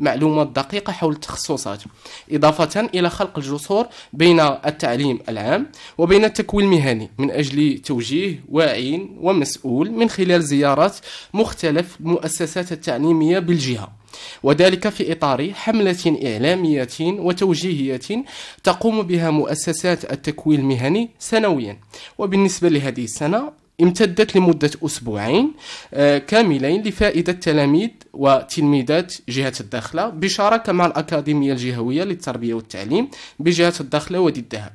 معلومات دقيقة حول التخصصات، إضافة إلى خلق الجسور بين التعليم العام وبين التكوين المهني من أجل توجيه واعي ومسؤول من خلال زيارات مختلف المؤسسات التعليمية بالجهة، وذلك في إطار حملة إعلامية وتوجيهية تقوم بها مؤسسات التكوين المهني سنويا. وبالنسبة لهذه السنة امتدت لمدة أسبوعين كاملين لفائدة تلاميذ وتلميذات جهة الداخلة بشراكة مع الأكاديمية الجهوية للتربية والتعليم بجهة الداخلة وادي الذهب.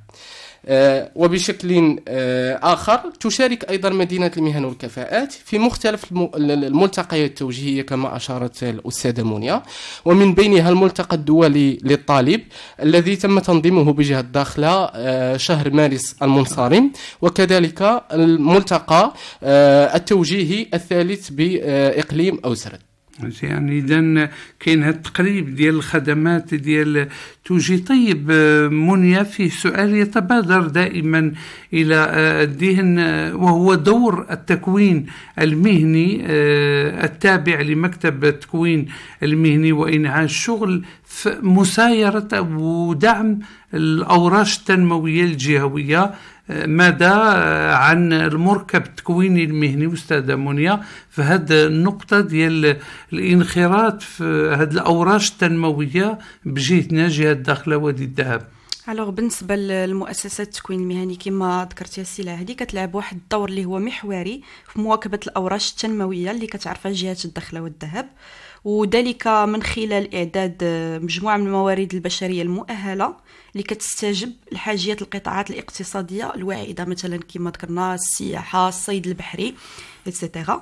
وبشكل آخر تشارك أيضا مدينة المهن والكفاءات في مختلف الملتقيات التوجيهية كما أشارت الأستاذة منيا، ومن بينها الملتقى الدولي للطالب الذي تم تنظيمه بجهة الداخلة شهر مارس المنصرم، وكذلك الملتقى التوجيهي الثالث بإقليم أوسرد. يعني إذن كاين هاد التقريب ديال الخدمات ديال توجي. طيب منيا، في سؤال يتبادر دائما إلى الذهن وهو دور التكوين المهني التابع لمكتب التكوين المهني وإنعاش الشغل في مسايرة ودعم الأوراش التنموية الجهوية. ماذا عن المركب التكويني المهني أستاذة منيا في هذه النقطة ديال الانخراط في هذه الأوراش التنموية بجهتنا جهة الداخلة وادي الذهب؟ بالنسبه للمؤسسات التكوين المهني كما ذكرتي السي هذه كتلعب واحد الدور اللي هو محوري في مواكبه الاوراش التنمويه اللي كتعرفها جهه الداخله والذهب، وذلك من خلال اعداد مجموعه من الموارد البشريه المؤهله اللي كتستجب لحاجيات القطاعات الاقتصاديه الواعده، مثلا كما ذكرنا السياحه، الصيد البحري ايتترا.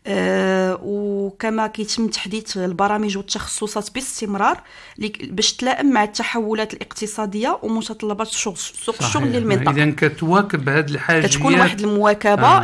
وكما كيتم تحديث البرامج والتخصصات باستمرار باش تلائم مع التحولات الاقتصاديه ومتطلبات سوق الشغل للمنطقه. اذا كتواكب هذه الحاجيات، كتكون واحد المواكبه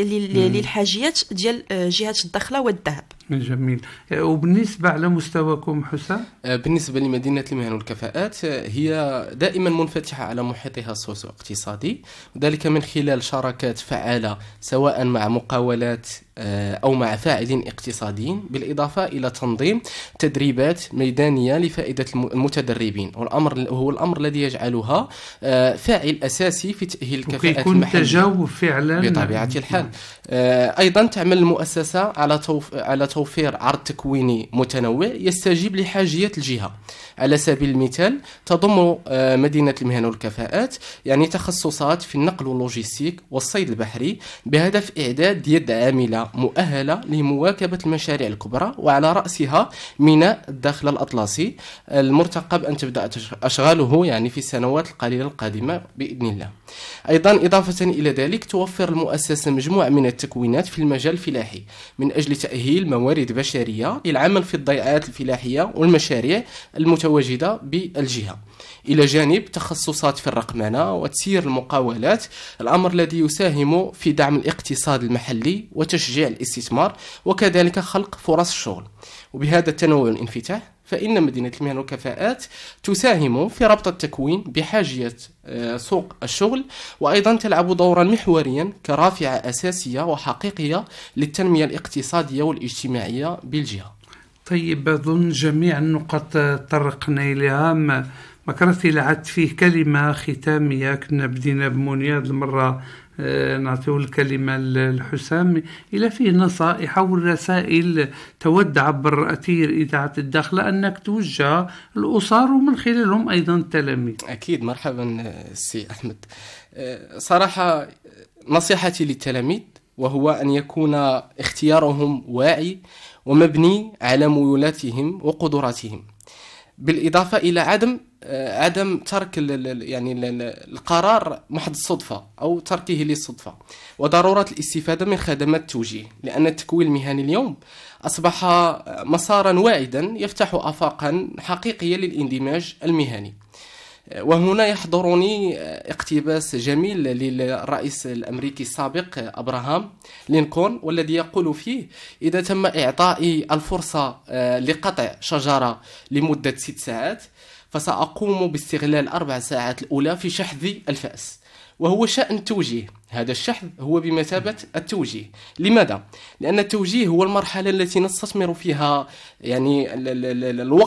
للحاجيات ديال جهه الداخله والذهب. جميل. وبالنسبة على مستواكم حسام؟ بالنسبة لمدينة المهن والكفاءات هي دائما منفتحة على محيطها السوسيو اقتصادي، وذلك من خلال شراكات فعالة سواء مع مقاولات أو مع فاعلين اقتصاديين، بالإضافة إلى تنظيم تدريبات ميدانية لفائدة المتدربين، والأمر هو الأمر الذي يجعلها فاعل أساسي في تأهيل الكفاءات المحلية. تجاوب فعلا بطبيعة الحال. أيضا تعمل المؤسسة على توفير عرض تكويني متنوع يستجيب لحاجيات الجهة. على سبيل المثال تضم مدينة المهن والكفاءات يعني تخصصات في النقل واللوجستيك والصيد البحري بهدف إعداد يد عاملة مؤهلة لمواكبة المشاريع الكبرى، وعلى رأسها ميناء الداخلة الأطلسي المرتقب أن تبدأ أشغاله يعني في السنوات القليلة القادمة بإذن الله. أيضا إضافة إلى ذلك توفر المؤسسة مجموعة من التكوينات في المجال الفلاحي من أجل تأهيل موارد بشرية للعمل في الضيعات الفلاحية والمشاريع المتواجدة بالجهة، إلى جانب تخصصات في الرقمنة وتسيير المقاولات، الأمر الذي يساهم في دعم الاقتصاد المحلي وتشجيع الاستثمار وكذلك خلق فرص الشغل. وبهذا التنوع والانفتاح فإن مدينة المهن والكفاءات تساهم في ربط التكوين بحاجية سوق الشغل، وأيضا تلعب دورا محوريا كرافعة أساسية وحقيقية للتنمية الاقتصادية والاجتماعية بالجهة. طيب، أظن جميع النقط طرقنا إليها. ما كرهت لعدت فيه كلمة ختامية. كنا بدينا بمنيا المرة نعطيه الكلمة لحسام إلى فيه نصائح والرسائل تود عبر أثير إذاعة الداخلة أنك توجه الأسر ومن خلالهم أيضا التلاميذ. أكيد، مرحبا سي أحمد. صراحة نصيحتي للتلاميذ وهو أن يكون اختيارهم واعي ومبني على ميولاتهم وقدراتهم، بالإضافة إلى عدم ترك يعني القرار محض الصدفة أو تركه للصدفة، وضرورة الاستفادة من خدمات التوجيه، لأن التكوين المهني اليوم أصبح مسارا واعدا يفتح آفاقا حقيقية للاندماج المهني. وهنا يحضرني اقتباس جميل للرئيس الأمريكي السابق أبراهام لينكولن، والذي يقول فيه: إذا تم إعطائي الفرصة لقطع شجرة لمدة 6 ساعات فسأقوم باستغلال 4 ساعات الأولى في شحذ الفأس. وهو شأن التوجيه. هذا الشحذ هو بمثابة التوجيه. لماذا؟ لأن التوجيه هو المرحلة التي نستثمر فيها يعني الوقت